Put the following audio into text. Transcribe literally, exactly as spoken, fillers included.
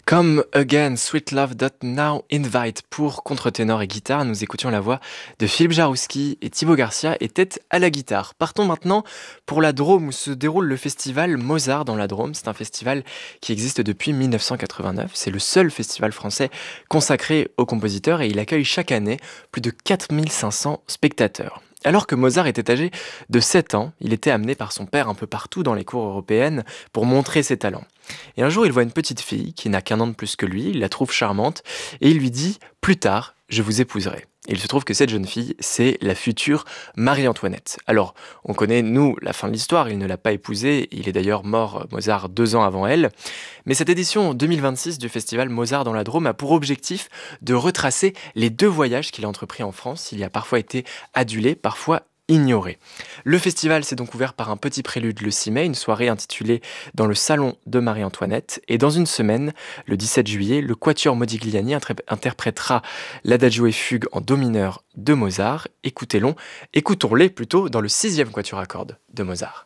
Come Again, Sweet Love That Now Invite. Pour contre-ténor et guitare, nous écoutions la voix de Philippe Jarouski et Thibaut Garcia était à la guitare. Partons maintenant pour la Drôme où se déroule le festival Mozart dans la Drôme. C'est un festival qui existe depuis mille neuf cent quatre-vingt-neuf. C'est le seul festival français consacré aux compositeurs et il accueille chaque année plus de quatre mille cinq cents spectateurs. Alors que Mozart était âgé de sept ans, il était amené par son père un peu partout dans les cours européennes pour montrer ses talents. Et un jour, il voit une petite fille qui n'a qu'un an de plus que lui, il la trouve charmante et il lui dit « Plus tard, je vous épouserai ». Et il se trouve que cette jeune fille, c'est la future Marie-Antoinette. Alors, on connaît, nous, la fin de l'histoire, il ne l'a pas épousée, il est d'ailleurs mort, Mozart, deux ans avant elle. Mais cette édition deux mille vingt-six du festival Mozart dans la Drôme a pour objectif de retracer les deux voyages qu'il a entrepris en France. Il y a parfois été adulé, parfois ignoré. Le festival s'est donc ouvert par un petit prélude le six mai, une soirée intitulée Dans le salon de Marie-Antoinette. Et dans une semaine, le dix-sept juillet, le Quatuor Modigliani intré- interprétera l'Adagio et fugue en do mineur de Mozart. Écoutez-le, écoutons-les plutôt dans le sixième Quatuor à cordes de Mozart.